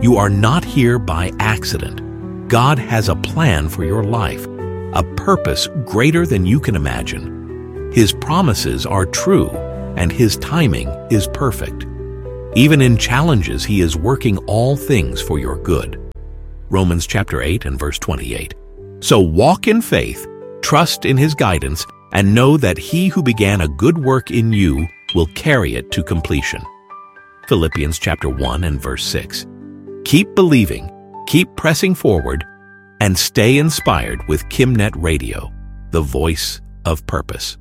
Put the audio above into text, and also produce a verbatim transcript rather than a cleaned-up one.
You are not here by accident. God has a plan for your life, a purpose greater than you can imagine. His promises are true, and His timing is perfect. Even in challenges, He is working all things for your good. Romans chapter eight and verse twenty-eight. So walk in faith, trust in His guidance, and know that He who began a good work in you will carry it to completion. Philippians chapter one and verse six. Keep believing, keep pressing forward, and stay inspired with KimNet Radio, the voice of purpose.